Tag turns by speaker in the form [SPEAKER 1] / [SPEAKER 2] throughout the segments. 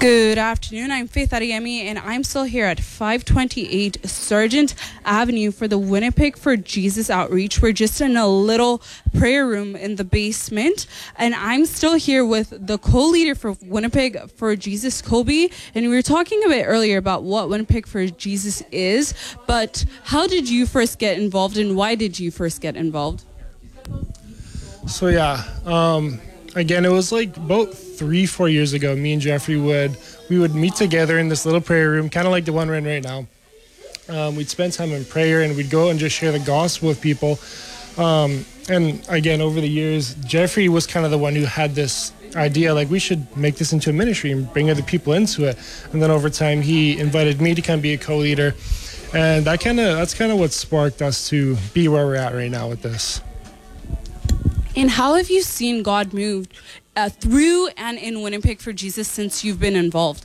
[SPEAKER 1] Good afternoon. I'm Faith Ariemi, and I'm still here at 528 Sargent Avenue for the Winnipeg for Jesus outreach. We're just in a little prayer room in the basement, and I'm still here with the co-leader for Winnipeg for Jesus, Colby, and we were talking a bit earlier about what Winnipeg for Jesus is, but how did you first get involved, and why did you first get involved?
[SPEAKER 2] So again, it was like about 3-4 years ago. Me and Jeffrey would meet together in this little prayer room, kind of like the one we're in right now. We'd spend time in prayer, and we'd go and just share the gospel with people. And again, over the years, Jeffrey was kind of the one who had this idea, like we should make this into a ministry and bring other people into it. And then over time, he invited me to kind of be a co-leader, and that's kind of what sparked us to be where we're at right now with this.
[SPEAKER 1] And how have you seen God move through and in Winnipeg for Jesus since you've been involved?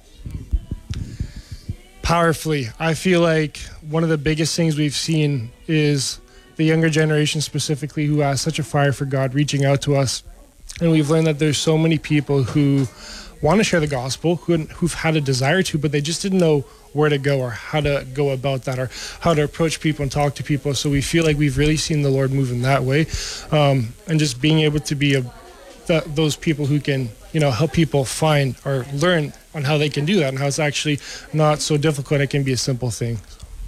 [SPEAKER 2] Powerfully. I feel like one of the biggest things we've seen is the younger generation specifically who has such a fire for God reaching out to us. And we've learned that there's so many people who want to share the gospel, who've had a desire to, but they just didn't know where to go or how to go about that or how to approach people and talk to people. So we feel like we've really seen the Lord move in that way, and just being able to be those people who can, help people find or learn on how they can do that and how it's actually not so difficult. It can be a simple thing.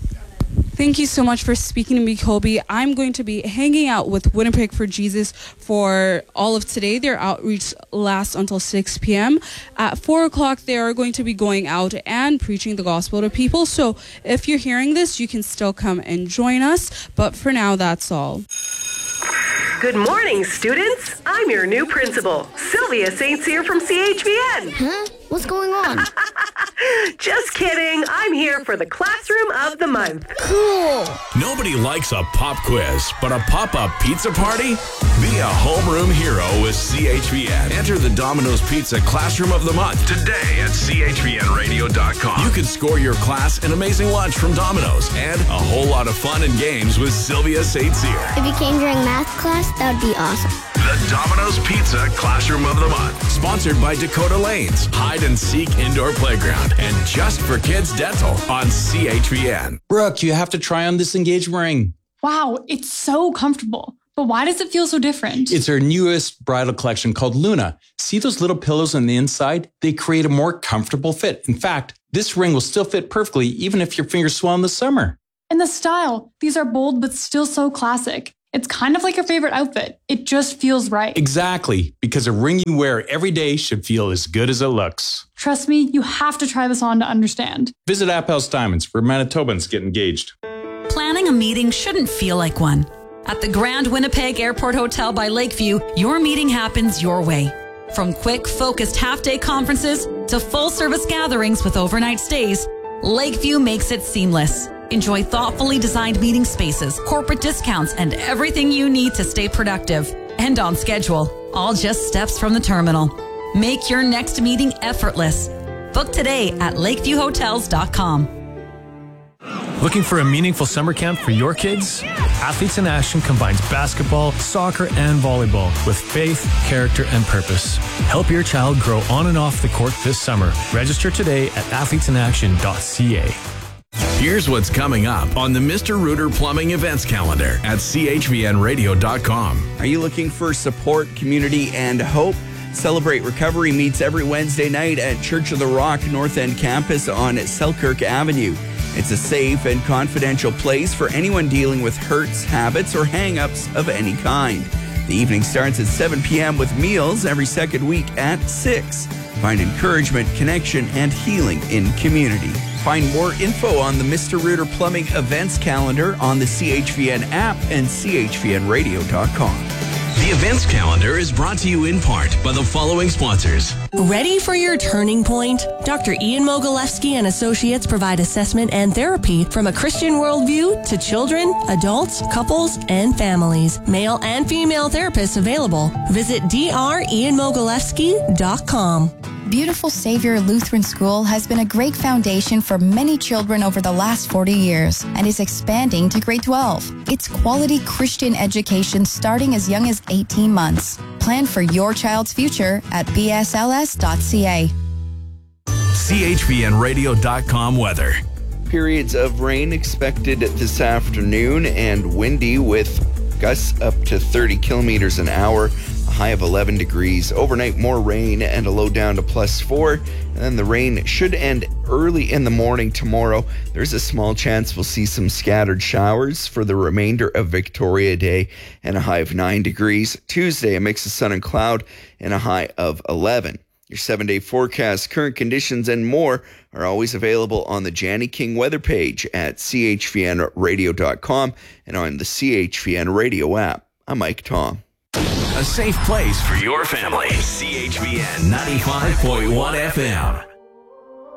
[SPEAKER 1] Thank you so much for speaking to me, Colby. I'm going to be hanging out with Winnipeg for Jesus for all of today. Their outreach lasts until 6 p.m. At 4 o'clock, they are going to be going out and preaching the gospel to people. So if you're hearing this, you can still come and join us. But for now, that's all.
[SPEAKER 3] Good morning, students. I'm your new principal, Sylvia St. Cyr from CHVN.
[SPEAKER 4] Huh? What's going on?
[SPEAKER 3] Just kidding. I'm here for the Classroom of the Month.
[SPEAKER 4] Cool.
[SPEAKER 5] Nobody likes a pop quiz, but a pop-up pizza party? Be a homeroom hero with CHVN. Enter the Domino's Pizza Classroom of the Month today at chvnradio.com. You can score your class an amazing lunch from Domino's and a whole lot of fun and games with Sylvia St. Cyr.
[SPEAKER 4] If you came during math class, that would be awesome.
[SPEAKER 5] The Domino's Pizza Classroom of the Month. Sponsored by Dakota Lanes, Hide and Seek Indoor Playground, and Just for Kids Dental on CHVN.
[SPEAKER 6] Brooke, you have to try on this engagement ring.
[SPEAKER 7] Wow, it's so comfortable. But why does it feel so different?
[SPEAKER 6] It's our newest bridal collection called Luna. See those little pillows on the inside? They create a more comfortable fit. In fact, this ring will still fit perfectly even if your fingers swell in the summer.
[SPEAKER 7] And the style. These are bold but still so classic. It's kind of like your favorite outfit. It just feels right.
[SPEAKER 6] Exactly, because a ring you wear every day should feel as good as it looks.
[SPEAKER 7] Trust me, you have to try this on to understand.
[SPEAKER 6] Visit Appel's Diamonds where Manitobans get engaged.
[SPEAKER 8] Planning a meeting shouldn't feel like one. At the Grand Winnipeg Airport Hotel by Lakeview, your meeting happens your way. From quick, focused half-day conferences to full-service gatherings with overnight stays, Lakeview makes it seamless. Enjoy thoughtfully designed meeting spaces, corporate discounts, and everything you need to stay productive and on schedule, all just steps from the terminal. Make your next meeting effortless. Book today at lakeviewhotels.com.
[SPEAKER 9] Looking for a meaningful summer camp for your kids? Athletes in Action combines basketball, soccer, and volleyball with faith, character, and purpose. Help your child grow on and off the court this summer. Register today at athletesinaction.ca.
[SPEAKER 5] Here's what's coming up on the Mr. Rooter Plumbing events calendar at chvnradio.com.
[SPEAKER 10] Are you looking for support, community, and hope? Celebrate Recovery meets every Wednesday night at Church of the Rock North End campus on Selkirk Avenue. It's a safe and confidential place for anyone dealing with hurts, habits, or hang-ups of any kind. The evening starts at 7 p.m. with meals every second week at 6. Find encouragement, connection, and healing in community. Find more info on the Mr. Rooter Plumbing events calendar on the CHVN app and chvnradio.com.
[SPEAKER 5] The events calendar is brought to you in part by the following sponsors.
[SPEAKER 11] Ready for your turning point? Dr. Ian Mogilewski and Associates provide assessment and therapy from a Christian worldview to children, adults, couples, and families. Male and female therapists available. Visit drianmogilewski.com.
[SPEAKER 12] Beautiful Savior Lutheran School has been a great foundation for many children over the last 40 years and is expanding to grade 12. It's quality Christian education starting as young as 18 months. Plan for your child's future at bsls.ca.
[SPEAKER 5] CHVNradio.com weather.
[SPEAKER 10] Periods of rain expected this afternoon and windy with gusts up to 30 kilometers an hour, a high of 11 degrees. Overnight, more rain and a low down to +4. And then the rain should end early in the morning tomorrow. There's a small chance we'll see some scattered showers for the remainder of Victoria Day and a high of 9 degrees. Tuesday, a mix of sun and cloud and a high of 11. Your 7-day forecast, current conditions, and more are always available on the Janny King weather page at chvnradio.com and on the CHVN Radio app. I'm Mike Tom.
[SPEAKER 5] A safe place for your family. CHVN 95.1 FM.